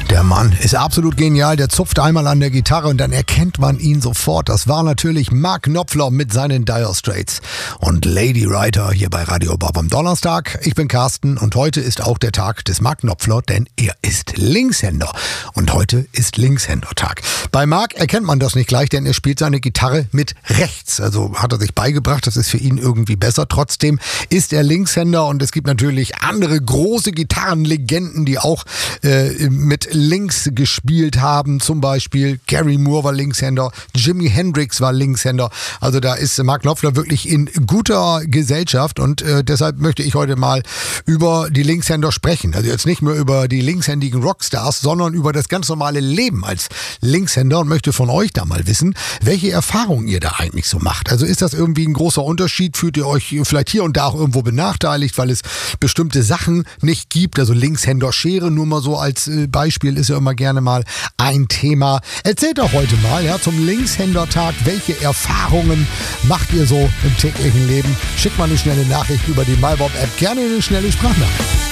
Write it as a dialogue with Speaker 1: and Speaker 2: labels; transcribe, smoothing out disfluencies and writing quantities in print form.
Speaker 1: Der Mann ist absolut genial, der zupft einmal an der Gitarre und dann erkennt man ihn sofort. Das war natürlich Mark Knopfler mit seinen Dire Straits und Lady Writer hier bei Radio Bob am Donnerstag. Ich bin Carsten und heute ist auch der Tag des Mark Knopfler, denn er ist Linkshänder und heute ist Linkshändertag. Bei Mark erkennt man das nicht gleich, denn er spielt seine Gitarre mit rechts. Also hat er sich beigebracht, das ist für ihn irgendwie besser. Trotzdem ist er Linkshänder und es gibt natürlich andere große Gitarrenlegenden, die auch mit links gespielt haben. Zum Beispiel Gary Moore war Linkshänder, Jimi Hendrix war Linkshänder. Also da ist Mark Knopfler wirklich in guter Gesellschaft und deshalb möchte ich heute mal über die Linkshänder sprechen. Also jetzt nicht mehr über die linkshändigen Rockstars, sondern über das ganz normale Leben als Linkshänder und möchte von euch da mal wissen, welche Erfahrungen ihr da eigentlich so macht. Also ist das irgendwie ein großer Unterschied? Fühlt ihr euch vielleicht hier und da auch irgendwo benachteiligt, weil es bestimmte Sachen nicht gibt? Also Linkshänder-Schere, nur mal so als Beispiel, ist ja immer gerne mal ein Thema. Erzählt doch heute mal, ja, zum Linkshändertag, welche Erfahrungen macht ihr so im täglichen Leben? Schickt mal eine schnelle Nachricht über die MyBob-App, gerne eine schnelle Sprachnachricht.